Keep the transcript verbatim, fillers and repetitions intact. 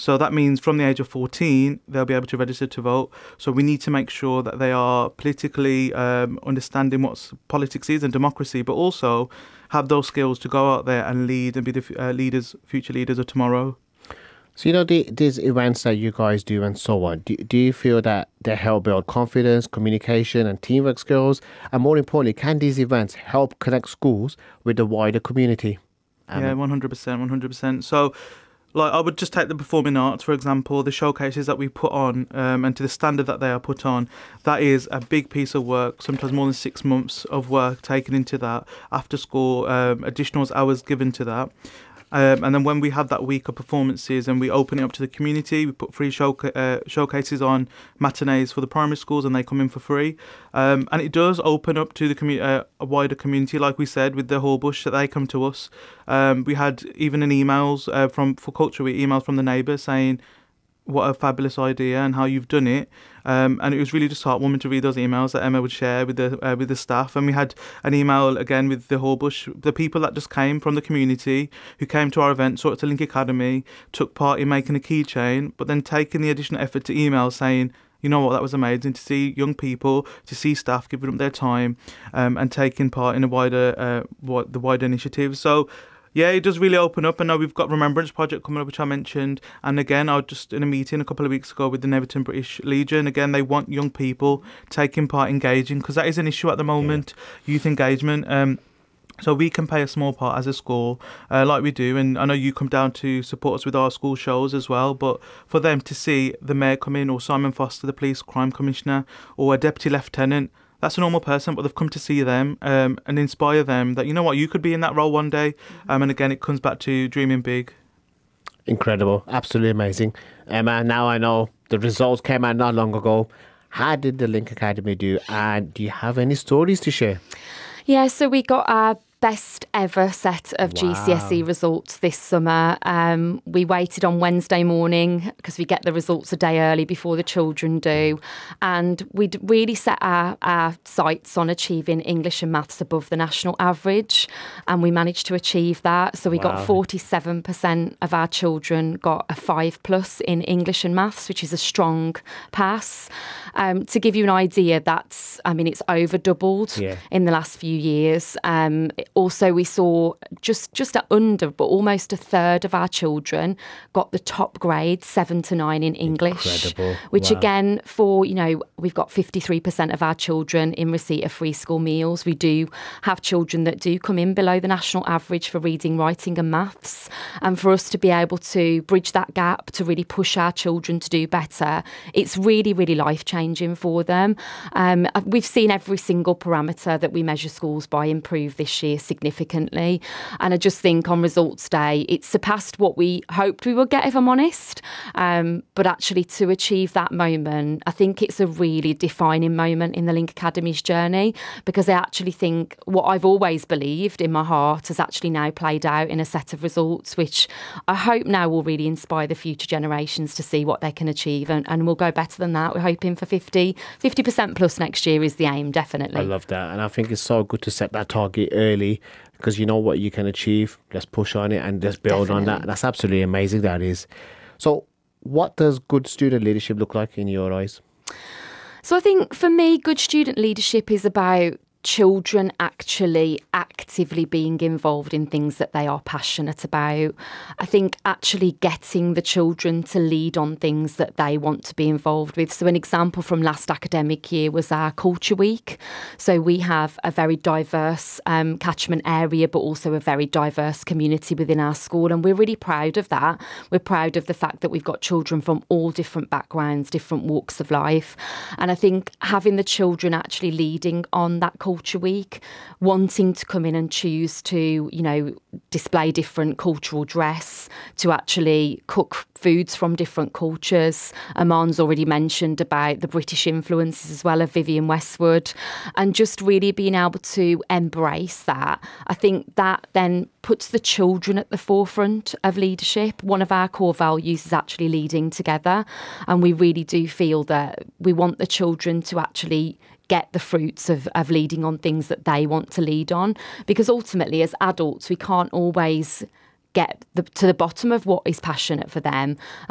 So that means from the age of fourteen, they'll be able to register to vote. So we need to make sure that they are politically um, understanding what politics is and democracy, but also have those skills to go out there and lead and be the uh, leaders, future leaders of tomorrow. So, you know, the, these events that you guys do and so on, do, do you feel that they help build confidence, communication and teamwork skills? And more importantly, can these events help connect schools with the wider community? Um, Yeah, one hundred percent, one hundred percent. So, like, I would just take the performing arts, for example, the showcases that we put on um, and to the standard that they are put on. That is a big piece of work, sometimes more than six months of work taken into that, after school, um, additional hours given to that. Um, and then when we have that week of performances and we open it up to the community, we put free show, uh, showcases on matinees for the primary schools and they come in for free. Um, and it does open up to the commu- uh, a wider community, like we said, with the Horbush, that they come to us. Um, we had even an emails uh, from for Culture Week, emails from the neighbours saying, what a fabulous idea and how you've done it. Um, and it was really just heartwarming to read those emails that Emma would share with the uh, with the staff. And we had an email again with the Horbush, the people that just came from the community who came to our event, saw it to Link Academy, took part in making a keychain, but then taking the additional effort to email saying, you know what, that was amazing to see young people, to see staff giving up their time um, and taking part in a wider uh, what the wider initiative. So yeah, it does really open up. I know we've got Remembrance Project coming up, which I mentioned. And again, I was just in a meeting a couple of weeks ago with the Neverton British Legion. Again, they want young people taking part, engaging, because that is an issue at the moment, yeah. Youth engagement. Um, so we can play a small part as a school, uh, like we do. And I know you come down to support us with our school shows as well. But for them to see the mayor come in, or Simon Foster, the police crime commissioner, or a deputy lieutenant, that's a normal person, but they've come to see them um, and inspire them that, you know what, you could be in that role one day. Um, and again, it comes back to dreaming big. Incredible. Absolutely amazing. Emma, now I know the results came out not long ago. How did the Link Academy do? And do you have any stories to share? Yeah, so we got our best ever set of Wow. G C S E results this summer. Um, we waited on Wednesday morning because we get the results a day early before the children do. And we'd really set our, our sights on achieving English and maths above the national average. And we managed to achieve that. So we Wow. got forty-seven percent of our children got a five plus in English and maths, which is a strong pass. Um, to give you an idea, that's, I mean, it's over doubled Yeah. in the last few years. Um, Also, we saw just just at under, but almost a third of our children got the top grade, seven to nine in English. Incredible. Which Wow. again, for, you know, we've got fifty-three percent of our children in receipt of free school meals. We do have children that do come in below the national average for reading, writing and maths. And for us to be able to bridge that gap, to really push our children to do better, it's really, really life-changing for them. Um, we've seen every single parameter that we measure schools by improve this year significantly. And I just think on results day, it surpassed what we hoped we would get, if I'm honest. Um, but actually to achieve that moment, I think it's a really defining moment in the Link Academy's journey, because I actually think what I've always believed in my heart has actually now played out in a set of results, which I hope now will really inspire the future generations to see what they can achieve. And, and we'll go better than that. We're hoping for fifty, fifty percent plus next year is the aim, definitely. I love that. And I think it's so good to set that target early, because you know what you can achieve. Let's push on it and just build Definitely. on that. That's absolutely amazing, that is. So what does good student leadership look like in your eyes? So I think for me, good student leadership is about children actually actively being involved in things that they are passionate about. I think actually getting the children to lead on things that they want to be involved with. So an example from last academic year was our Culture Week. So we have a very diverse um, catchment area, but also a very diverse community within our school. And we're really proud of that. We're proud of the fact that we've got children from all different backgrounds, different walks of life. And I think having the children actually leading on that culture Culture Week, wanting to come in and choose to, you know, display different cultural dress, to actually cook foods from different cultures. Aman's already mentioned about the British influences as well of Vivienne Westwood, and just really being able to embrace that. I think that then puts the children at the forefront of leadership. One of our core values is actually leading together, and we really do feel that we want the children to actually get the fruits of, of leading on things that they want to lead on, because ultimately as adults we can't always get the, to the bottom of what is passionate for them.